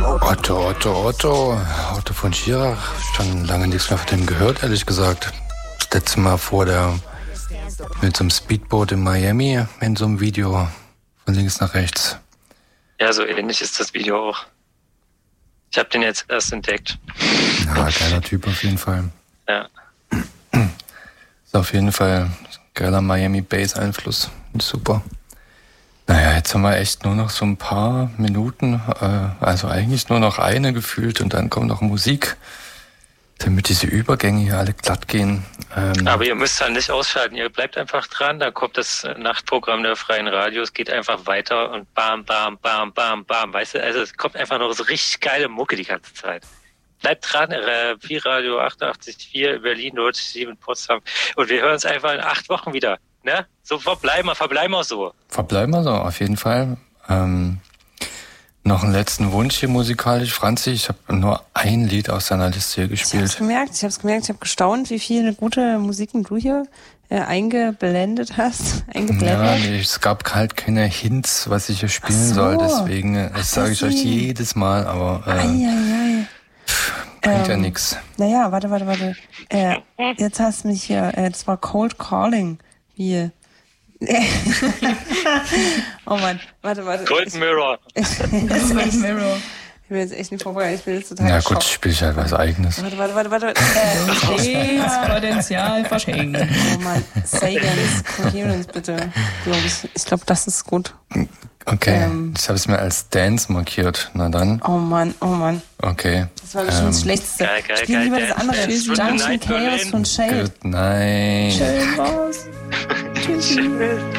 Otto von Schirach. Schon lange nichts mehr von dem gehört, ehrlich gesagt. Das letzte Mal mit so einem Speedboot in Miami in so einem Video von links nach rechts. Ja, so ähnlich ist das Video auch. Ich habe den jetzt erst entdeckt. Ja, geiler Typ auf jeden Fall. Ja. Ist auf jeden Fall geiler Miami Bass Einfluss. Super. Naja, jetzt haben wir echt nur noch so ein paar Minuten, also eigentlich nur noch eine gefühlt und dann kommt noch Musik, damit diese Übergänge hier alle glatt gehen. Aber ihr müsst halt nicht ausschalten, ihr bleibt einfach dran, dann kommt das Nachtprogramm der Freien Radios, geht einfach weiter und bam, bam, bam, bam, bam, weißt du, also es kommt einfach noch so richtig geile Mucke die ganze Zeit. Bleibt dran, Pi-Radio 88,4 Berlin, 97 Potsdam und wir hören uns einfach in 8 Wochen wieder. Ne? So verbleiben wir so. Verbleiben wir so, auf jeden Fall. Noch einen letzten Wunsch hier musikalisch. Franzi, ich habe nur ein Lied aus deiner Liste hier gespielt. Ich habe gestaunt, wie viele gute Musiken du hier eingeblendet hast. Ja, es gab halt keine Hints, was ich hier spielen soll, deswegen, das sage ich euch jedes Mal, aber bringt ja nix. Naja, warte. Jetzt hast du mich hier, das war Cold Calling. Wie? Oh Mann, warte. Golden Mirror. Golden Mirror. Ich bin jetzt echt nicht vorbereitet, ich bin jetzt total Ja gut, spiel ich halt was Eigenes. Warte. Das Potenzial verschenken. Oh Mann, Sagans Coherence bitte, glaube ich. Ich glaube, das ist gut. Okay, ich habe es mir als Dance markiert. Na dann. Oh Mann. Okay. Das war bestimmt das Schlechteste. Geil, Spielen lieber das andere. Junction Chaos von Shade. Good night. Schön war's. Tschüssi.